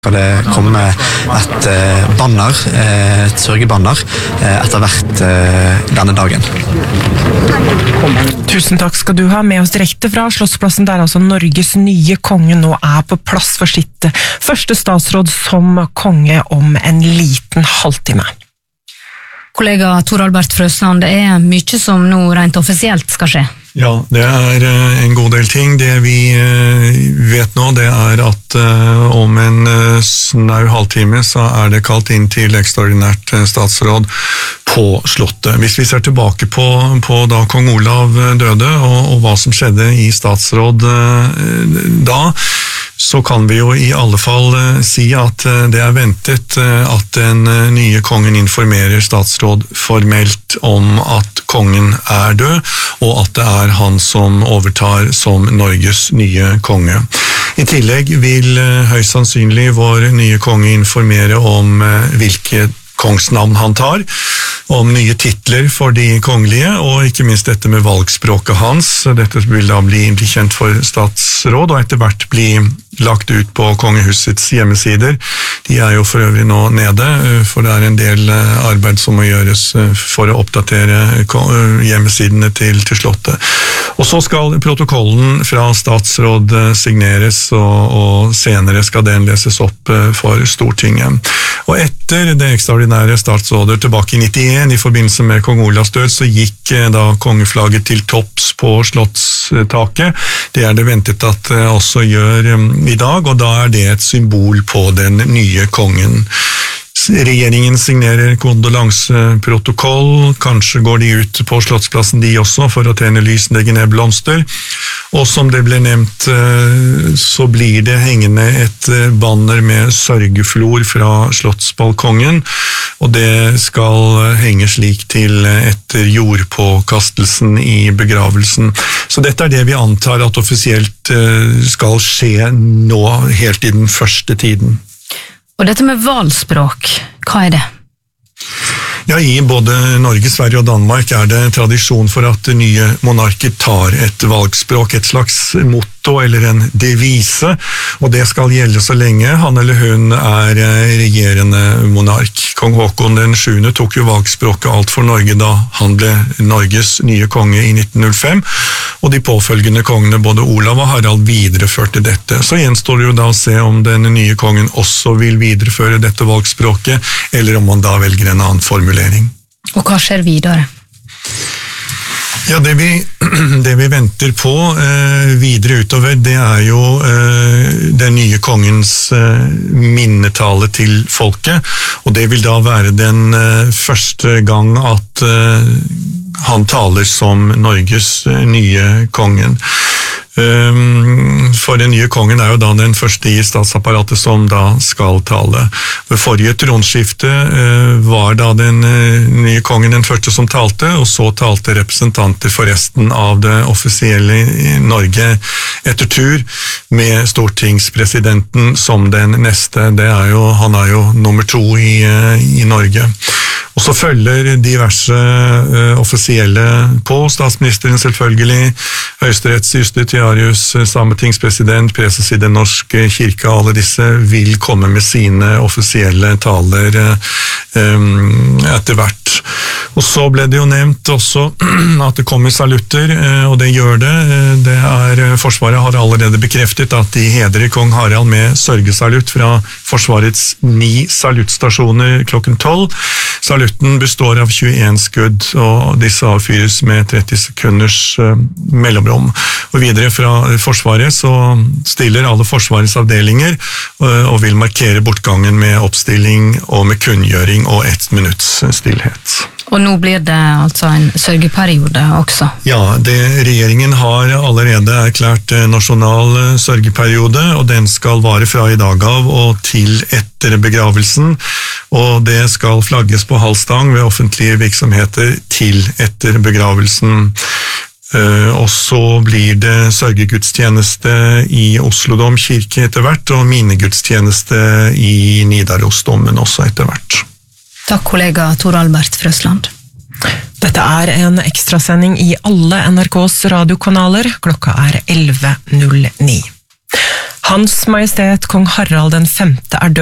Skal det komme et banner, et sørgebanner, etter hvert denne dagen. Tusen takk skal du ha, med oss direkte fra Slottsplassen, der altså Norges nye konge nå er på plass for sitt første statsråd som konge om en liten halvtime. Kollega Tor Albert Frøsland, det er mye som nå rent offisielt skal skje. Ja, det er en god del ting. Det vi vet nå, det er at om en snau halvtime så er det kalt inn til ekstraordinært statsråd på Slottet. Hvis vi ser tilbake på da kong Olav døde og hva som skjedde i statsråd da, så kan vi jo i alle fall si at det er ventet at den nye kongen informerer statsråd formelt om at kongen er død, og at det er han som overtar som Norges nye konge. I tillegg vil høyst sannsynlig vår nye konge informere om hvilket kongsnavn han tar, om nye titler for de kongelige, og ikke minst dette med valgspråket hans. Dette vil da bli kjent for statsråd, og etter hvert bli lagt ut på kongehusets hjemmesider. De er jo for øvrig nå nede, for det er en del arbeid som må gjøres for å oppdatere hjemmesidene til Slottet. Og så skal protokollen fra statsråd signeres, og senere skal den leses opp for Stortinget. Og etter det ekstraordinære statsrådet tilbake i 91, i forbindelse med kong Olavs død, så gikk da kongeflagget til topps på slottstaket. Det er det ventet at det også gjør i dag, og da er det et symbol på den nye kongen. Regjeringen signerer kondolanseprotokoll, kanskje går de ut på Slottsplassen de også for å tjene lys, legge ned blomster, og som det ble nevnt så blir det hengende et banner med sørgeflor fra slottsbalkongen, og det skal henge slik til etter jordpåkastelsen i begravelsen. Så dette er det vi antar at offisielt skal skje nå, helt i den første tiden. Og dette med valgspråk, hva er det? Ja, i både Norge, Sverige og Danmark er det tradisjon for at nye monarker tar et valgspråk, et slags motto eller en devise, og det skal gjelde så lenge han eller hun er regjerende monark. Kong Håkon den 7. tok jo valgspråket alt for Norge da han ble Norges nye konge i 1905, og de påfølgende kongene, både Olav og Harald, videreførte dette. Så gjenstår det jo da å se om den nye kongen også vil videreføre dette valgspråket, eller om han da velger en annen formulering. Og hva skjer videre? Ja, det vi venter på videre utover, det er jo den nye kongens minnetale til folket, og det vil da være den første gang at han taler som Norges nye kongen. For den nye kongen er jo da den første i statsapparatet som da skal tale. Ved forrige tronskifte var da den nye kongen den første som talte, og så talte representanter for resten av det offisielle Norge etter tur, med stortingspresidenten som den neste. Han er jo nummer 2 i Norge. Og så følger diverse offisielle på, statsministeren selvfølgelig, Høyesteretts justitiarius, sametingspresident, preses i Den norske kirke, alle disse vil komme med sine offisielle taler etter hvert. Og så ble det jo nevnt også at det kommer salutter, og det gjør det. Forsvaret har allerede bekreftet at de hedrer kong Harald med sørgesalutt fra Forsvarets 9 saluttstasjoner klokken 12. Salutten består av 21 skudd, og disse avfyres med 30 sekunders mellomrom. Og videre fra Forsvaret så stiller alle Forsvarets avdelinger og vil markere bortgangen med oppstilling og med kunngjøring og 1 minutts stillhet. Og nå blir det altså en sørgeperiode også? Ja, regjeringen har allerede erklært nasjonal sørgeperiode, og den skal vare fra i dag av og til etter begravelsen, og det skal flagges på halvstang ved offentlige virksomheter til etter begravelsen. Og så blir det sørgegudstjeneste i Oslo domkirke etter hvert, og minnegudstjeneste i Nidarosdomen også etter hvert. Takk, kollega Tor Albert Frøsland. Dette er en ekstrasending i alle NRKs radiokanaler. Klokka er 11.09. Hans Majestet Kong Harald den 5. er død.